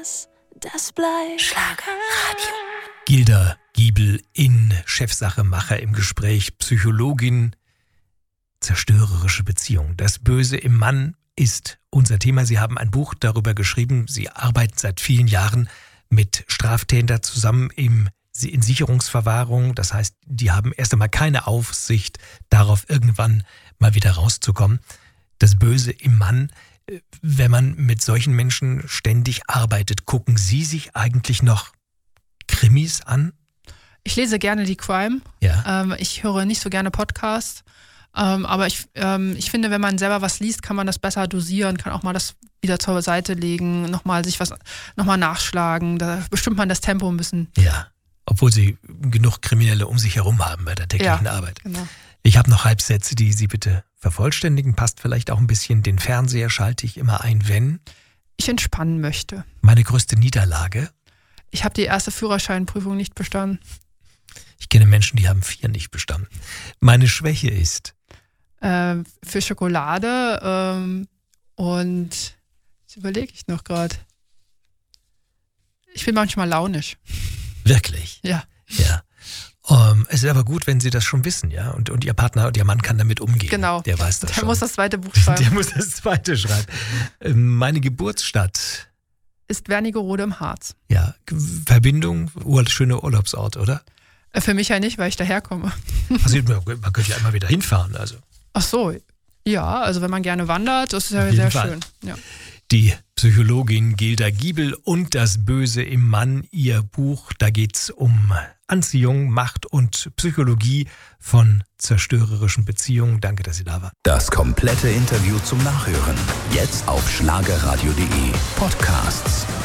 das bleibt. Schlagerradio. Gilda Giebel in Chefsache Macher im Gespräch. Psychologin, zerstörerische Beziehung. Das Böse im Mann ist unser Thema. Sie haben ein Buch darüber geschrieben. Sie arbeiten seit vielen Jahren mit Straftätern zusammen in Sicherungsverwahrung. Das heißt, die haben erst einmal keine Aufsicht darauf, irgendwann mal wieder rauszukommen. Das Böse im Mann. Wenn man mit solchen Menschen ständig arbeitet, gucken Sie sich eigentlich noch Krimis an? Ich lese gerne die Crime. Ja. Ich höre nicht so gerne Podcasts. Aber ich finde, wenn man selber was liest, kann man das besser dosieren, kann auch mal das wieder zur Seite legen, nochmal nachschlagen. Da bestimmt man das Tempo ein bisschen. Ja, obwohl Sie genug Kriminelle um sich herum haben bei der täglichen Arbeit. Genau. Ich habe noch Halbsätze, die Sie bitte vervollständigen. Passt vielleicht auch ein bisschen. Den Fernseher schalte ich immer ein, wenn ich entspannen möchte. Meine größte Niederlage? Ich habe die erste Führerscheinprüfung nicht bestanden. Ich kenne Menschen, die haben 4 nicht bestanden. Meine Schwäche ist? Für Schokolade und das überlege ich noch gerade. Ich bin manchmal launisch. Wirklich? Ja. Ja. Es ist aber gut, wenn Sie das schon wissen, ja. Und Ihr Partner und Ihr Mann kann damit umgehen. Genau. Der weiß das schon. Der muss das zweite Buch schreiben. Der muss das zweite schreiben. Meine Geburtsstadt ist Wernigerode im Harz. Ja. Verbindung, schöner Urlaubsort, oder? Für mich ja nicht, weil ich daherkomme. Also man könnte ja immer wieder hinfahren, also. Ach so, ja, also wenn man gerne wandert, das ist ja sehr schön. Ja. Die Psychologin Gilda Giebel und das Böse im Mann, ihr Buch, da geht's um Anziehung, Macht und Psychologie von zerstörerischen Beziehungen. Danke, dass Sie da waren. Das komplette Interview zum Nachhören. Jetzt auf schlagerradio.de Podcasts.